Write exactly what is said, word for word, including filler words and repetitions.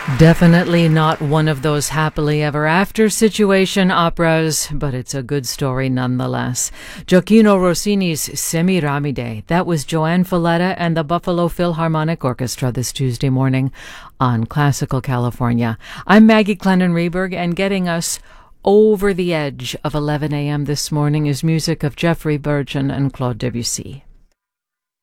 Definitely not one of those happily ever after situation operas, but it's a good story nonetheless. Gioacchino Rossini's Semiramide. That was Joanne Falletta and the Buffalo Philharmonic Orchestra this Tuesday morning on Classical California. I'm Maggie Clennon-Reberg, and getting us over the edge of eleven a.m. this morning is music of Jeffrey Burton and Claude Debussy.